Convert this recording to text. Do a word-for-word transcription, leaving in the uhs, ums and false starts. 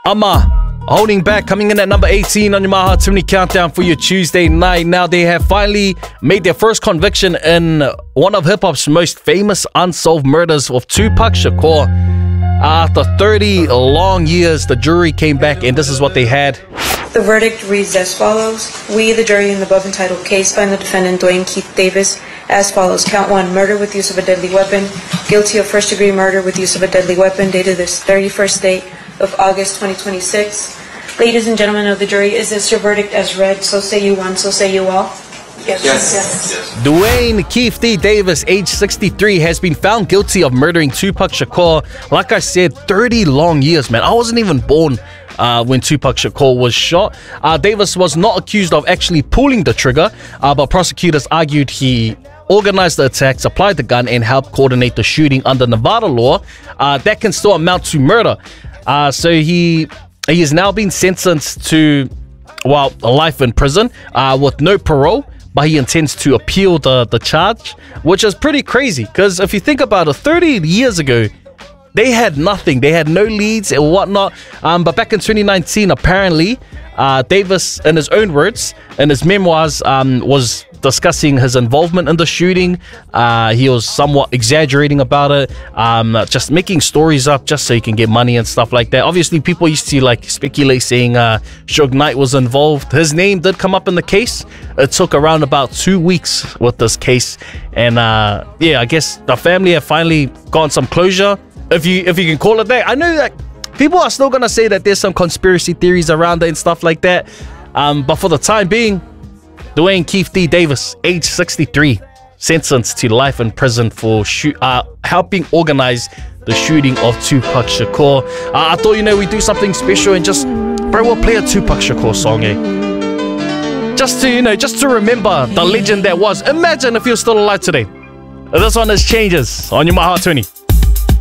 Ama, holding back, coming in at number eighteen on your My Heart twenty countdown for your Tuesday night. Now they have finally made their first conviction in one of hip-hop's most famous unsolved murders of Tupac Shakur. After thirty long years, the jury came back and this is what they had. The verdict reads as follows. We, the jury in the above entitled case, find the defendant Dwayne Keith Davis as follows. Count one, murder with use of a deadly weapon. Guilty of first-degree murder with use of a deadly weapon, dated this thirty-first day of August twenty twenty-six. Ladies and gentlemen of the jury, is this your verdict as read? So say you one, so say you all. Yes. Yes. Yes. Dwayne Keith D. Davis, age sixty-three, has been found guilty of murdering Tupac Shakur. Like I said, thirty long years, man. I wasn't even born uh, when Tupac Shakur was shot. Uh, Davis was not accused of actually pulling the trigger, uh, but prosecutors argued he organized the attack, supplied the gun, and helped coordinate the shooting under Nevada law. Uh, that can still amount to murder. Uh, so he he has now been sentenced to, well, a life in prison uh, with no parole. But he intends to appeal the, the charge, which is pretty crazy. Because if you think about it, thirty years ago, they had nothing. They had no leads and whatnot. Um, but back in twenty nineteen, apparently, uh, Davis, in his own words, in his memoirs, um, was discussing his involvement in the shooting. Uh, he was somewhat exaggerating about it, um, just making stories up just so he can get money and stuff like that. Obviously, people used to like speculate saying uh, Suge Knight was involved. His name did come up in the case. It took around about two weeks with this case, and uh, yeah, I guess the family have finally gotten some closure, if you if you can call it that. I know that people are still gonna say that there's some conspiracy theories around it and stuff like that, um, but for the time being, Dwayne Keith D. Davis, age sixty-three, sentenced to life in prison for shoot, uh, helping organize the shooting of Tupac Shakur. Uh, I thought, you know, we'd do something special and just, bro, we'll play a Tupac Shakur song, eh? Just to, you know, just to remember the legend that was. Imagine if you're still alive today. This one is Changes on your My Heart twenty.